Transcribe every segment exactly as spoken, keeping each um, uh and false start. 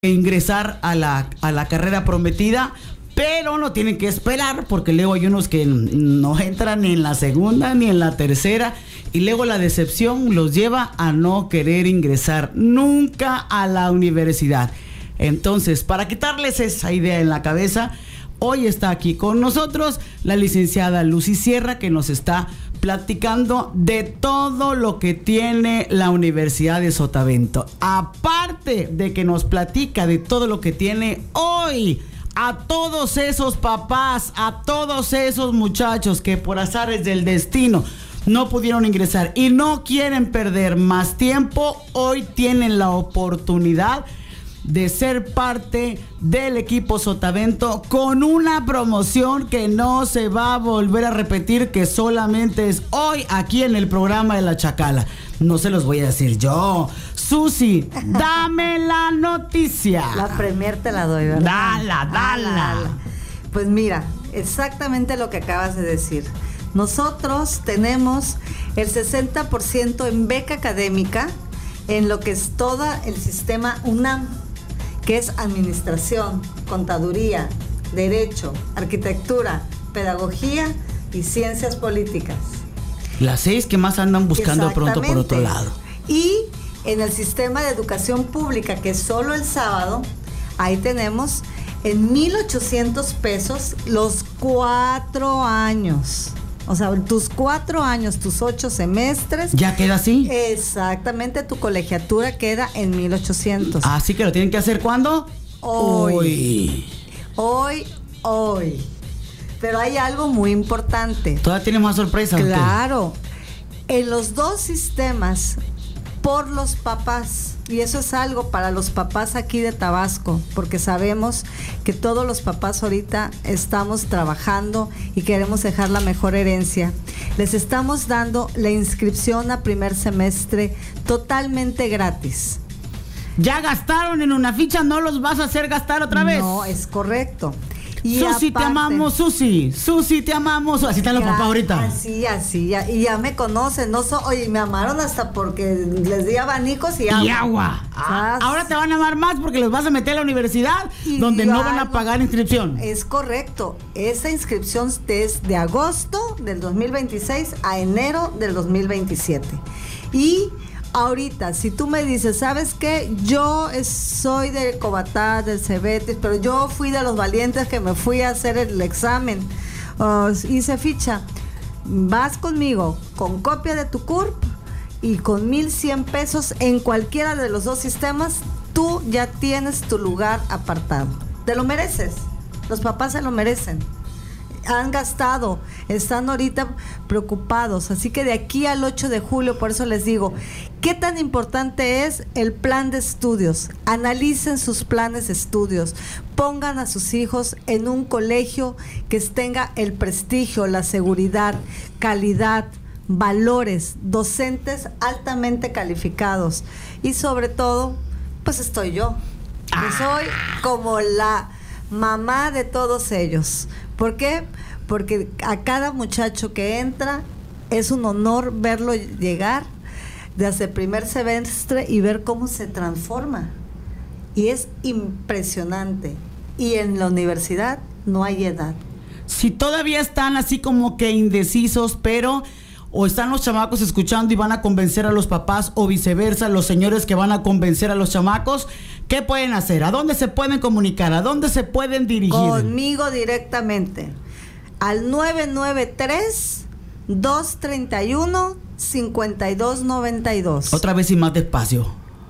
ingresar a la, a la carrera prometida, pero no tienen que esperar porque luego hay unos que no entran ni en la segunda ni en la tercera y luego la decepción los lleva a no querer ingresar nunca a la universidad. Entonces, para quitarles esa idea en la cabeza, hoy está aquí con nosotros la licenciada Lucy Sierra, que nos está platicando de todo lo que tiene la Universidad de Sotavento. Aparte de que nos platica de todo lo que tiene hoy, a todos esos papás, a todos esos muchachos que por azares del destino no pudieron ingresar y no quieren perder más tiempo, hoy tienen la oportunidad de ser parte del equipo Sotavento con una promoción que no se va a volver a repetir, que solamente es hoy aquí en el programa de La Chacala. No se los voy a decir yo. Susi, dame la noticia. La premier te la doy, ¿verdad? Dala, dala. dala. Pues mira, exactamente lo que acabas de decir. Nosotros tenemos el sesenta por ciento en beca académica en lo que es todo el sistema UNAM, que es administración, contaduría, derecho, arquitectura, pedagogía y ciencias políticas. Las seis que más andan buscando pronto por otro lado. Y en el sistema de educación pública, que es solo el sábado, ahí tenemos en mil ochocientos pesos los cuatro años. O sea, tus cuatro años, tus ocho semestres. ¿Ya queda así? Exactamente, tu colegiatura queda en mil ochocientos. Así que lo tienen que hacer ¿cuándo? Hoy. Hoy, hoy. Pero hay algo muy importante. ¿Todavía tiene más sorpresa? Claro. En los dos sistemas, por los papás. Y eso es algo para los papás aquí de Tabasco, porque sabemos que todos los papás ahorita estamos trabajando y queremos dejar la mejor herencia. Les estamos dando la inscripción a primer semestre totalmente gratis. ¿Ya gastaron en una ficha? ¿No los vas a hacer gastar otra vez? No, es correcto. Y Susi, aparte, te amamos, Susi. Susi, te amamos. Así están los papás ahorita. Así, así. Ya, y ya me conocen. No so, oye, me amaron hasta porque les di abanicos y agua. Y agua. Ah, ahora te van a amar más porque los vas a meter a la universidad y donde no van a pagar inscripción. Es correcto. Esa inscripción es de agosto del dos mil veintiséis a enero del dos mil veintisiete. Y ahorita, si tú me dices, ¿sabes qué? Yo es, soy de Cobatá, del Cebetis, pero yo fui de los valientes que me fui a hacer el examen, uh, hice ficha. Vas conmigo con copia de tu C U R P y con mil cien pesos en cualquiera de los dos sistemas, tú ya tienes tu lugar apartado. Te lo mereces. Los papás se lo merecen. Han gastado, están ahorita preocupados, así que de aquí al ocho de julio, por eso les digo, ¿qué tan importante es el plan de estudios? Analicen sus planes de estudios, pongan a sus hijos en un colegio que tenga el prestigio, la seguridad, calidad, valores, docentes altamente calificados y sobre todo, pues estoy yo, que soy como la mamá de todos ellos. ¿Por qué? Porque a cada muchacho que entra es un honor verlo llegar desde el primer semestre y ver cómo se transforma. Y es impresionante. Y en la universidad no hay edad. Si todavía están así como que indecisos, pero o están los chamacos escuchando y van a convencer a los papás o viceversa, los señores que van a convencer a los chamacos, ¿qué pueden hacer? ¿A dónde se pueden comunicar? ¿A dónde se pueden dirigir? Conmigo directamente. Al nueve nueve tres, dos tres uno, cinco dos nueve dos. Otra vez y más despacio.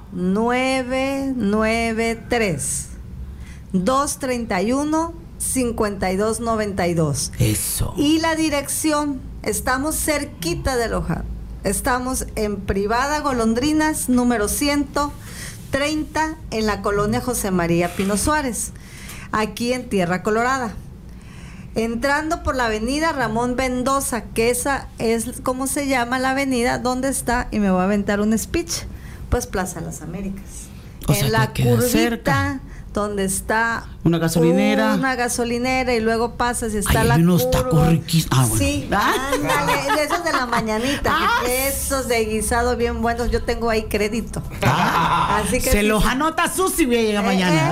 nueve nueve tres, dos tres uno, cinco dos nueve dos. Eso. Y la dirección, estamos cerquita de Loja. Estamos en Privada Golondrinas, número ciento treinta, en la colonia José María Pino Suárez, aquí en Tierra Colorada. Entrando por la avenida Ramón Mendoza, que esa es como se llama la avenida donde está, y me voy a aventar un speech, pues Plaza Las Américas. O en sea, la que queda curvita cerca. donde está una gasolinera, una gasolinera y luego pasas y está Ay, la hay unos curva. tacos riquísimos. Ah, bueno. Sí, ándale, de esos de la mañanita, Ah, esos de guisado bien buenos, yo tengo ahí crédito. Ah, Así que se sí, los anota Susi, voy a llegar Eh, mañana. eh,